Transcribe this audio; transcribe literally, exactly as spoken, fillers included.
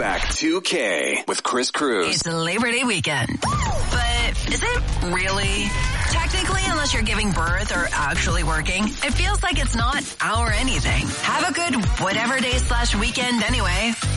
Throwback two K with Chris Cruz. It's Labor Day weekend. But is it really? Technically, unless you're giving birth or actually working, it feels like it's not our anything. Have a good whatever day slash weekend anyway.